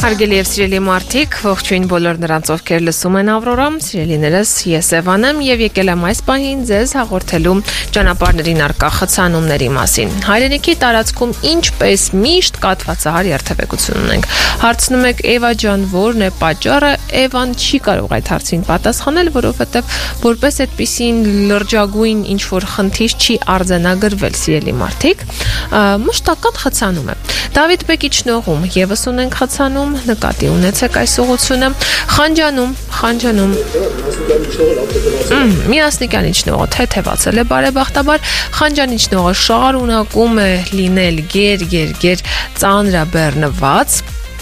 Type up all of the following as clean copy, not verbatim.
Հարգելի եւ սիրելի մարդիկ, ողջույն բոլոր նրանց, ովքեր լսում են Ավրորամ, սիրելիներս, ես Էվան եմ եւ եկել եմ այս պահին ձեզ հաղորդելու ճանապարհներին առկա խցանումների մասին։ Հայրենիքի տարածքում ինչպես միշտ կաթվածահար երթևեկություն ունենք։ Հարցնում եք Էվա ջան, որն է պատճառը։ Էվան չի կարող այդ հարցին պատասխանել, որովհետեւ որպես այդպիսին լրջագույն ինչ որ խնդիր չի արձանագրվել, սիրելի մարդիկ, մշտական խցանում է։ Դավիթ Բեկի ճնողում եւս ունենք խցանում, նկատի ունեցեք այս ուղղությունը, խանջանում Միասնիկյանի ճնողը թեթևացել է բարեբախտաբար, խանջանի ճնողը շարունակում է լինել գեր ծանրաբեռնված,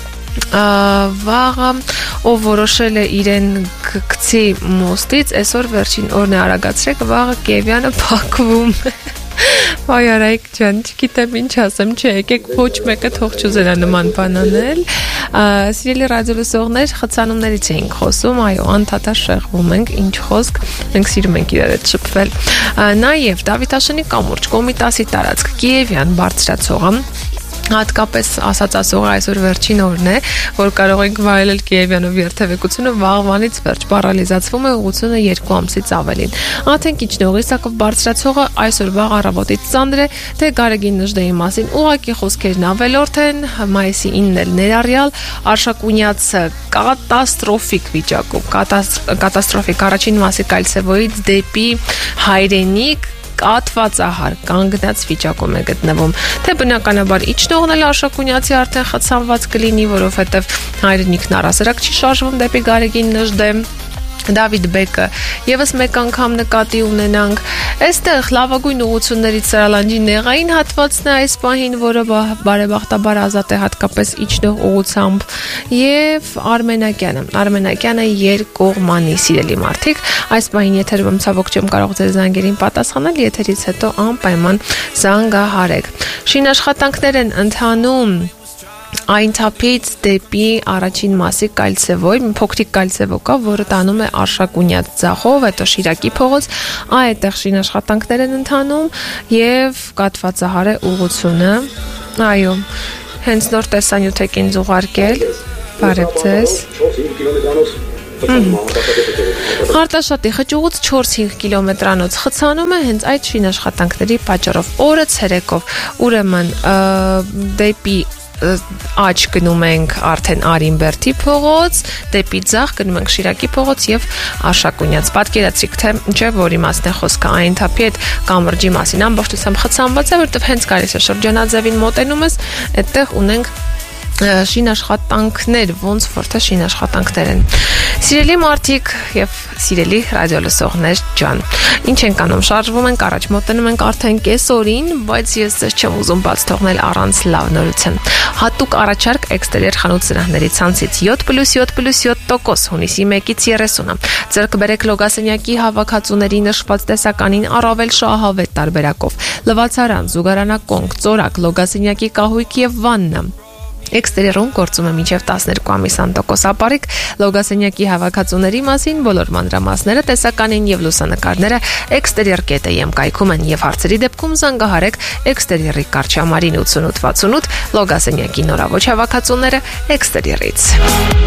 վաղը ով որոշել է իրեն գցի մոստից, այսօր վերջին օրն է արագացրեք, վաղը Կիևյանը փակվում է։ Վայ արայք ջան, չգիտեմ ինչ ասեմ, չէ, եկեք ոչ մեկը թող չուզենա նման բան անել։ Սիրելի ռադիոլսողներ, խցանումներից էինք խոսում, այո, անդադար շեղվում ենք, ինչ խոսք, մենք սիրում ենք իրար հետ շփվել։ Նաև Դավիթաշենի կամուրջ, Կոմիտասի տարածք, Կիևյան բարձրացողը հատկապես ասածը այսօր վերջին օրն է, որ կարող ենք վայելել Կիևյանով երթևեկությունը վաղվանից վերջ, պարալիզացվում է ուղղությունը 2 ամսից ավելին։ Աթենքի ճնողի Սակով բարձրացողը այսօր վաղ առավոտից ծանր է, թե Գարեգին Նժդեի մասին ուղղակի խոսքերն ավելորդ են, մայիսի 9-ն էլ ներառյալ, Արշակունյացը կատաստրոֆիկ վիճակում, կատաստրոֆիկ առաջին մասի Կալցևոյից դեպի Հայրենիք կաթվածահար կանգնած վիճակում է գտնվում, թե բնականաբար իջնողն էլ Արշակունյացի արդեն խցանված կլինի, որովհետև Հայրենիքն առասարակ չի շարժվում դեպի Գարեգին Նժդե, Դավիթ Բեկը եւս մեկ անգամ նկատի ունենանք, այստեղ լավագույն ուղղություններից Սարալանջի նեղային հատվածն է այս պահին, որը բարեբախտաբար ազատ է հատկապես իջնող ուղղությամբ, եւ Արմենակյանը երկկողմանի, սիրելի մարդիկ, այս պահին եթերում ցավոք չեմ կարող ձեր զանգերին պատասխանել, եթերից հետո անպայման զանգահարեք։ Շինաշխատանքներ են ընթանում այն թափից դեպի առաջին մասի Կալցևոյ, փոքրիկ Կալցևո կա, որը տանում է Արշակունյաց ձախով, հետո Շիրակի փողոց, այդտեղ շինաշխատանքներ են ընթանում եւ կաթվածահար է ուղղությունը։ Այո, հենց նոր տեսանյութ եք ինձ ուղարկել։ Բարև ձեզ։ Արտաշատի խճուղուց 4-5 կիլոմետրանոց խցանում է հենց այդ շինաշխատանքների պատճառով։ Օրը ցերեկով, ուրեմն դեպի աջ գնում ենք արդեն Արինբերդի փողոց, դեպի ձախ գնում ենք Շիրակի փողոց եւ Արշակունյաց։ Պատկերացրիք, թե չէ, որի մասն է խոսքը, այն թափի այդ կամրջի մասին ամբողջությամբ խցանված է, որտեղ հենց գալիս է շրջանաձևին մոտենում ես, այդտեղ ունենք շինաշխատանքներ, ոնց որ թե շինաշխատանքներ են։ Սիրելի մարդիկ եւ սիրելի ռադիոլսողներ ջան, ինչ ենք անում, շարժվում ենք առաջ, մոտենում ենք արդեն կեսօրին, բայց ես ձեզ չեմ ուզում բաց թողնել առանց լավ նորության։ Հատուկ առաջարկ էքստերիեր խանութ սրահների ցանցից 7+7+7% հունիսի 1-ից 30-ը։ Ձեռք բերեք լոգասենյակի հավաքածուների նշված տեսականին առավել շահավետ տարբերակով։ Լվացարան, զուգարանակոնք, ծորակ, լոգասենյակի կահույք եւ վաննա։ Էքստերիերում գործում է մինչև 12 ամիս անտոկոս ապարիկ, լոգասենյակի հավաքածուների մասին բոլոր մանրամասները, տեսականին եւ լուսանկարները exterior.am կայքում են եւ հարցերի դեպքում զանգահարեք էքստերիերի կարճամարին 8868 լոգասենյակի նորաոճ հավաքածուները էքստերիերից։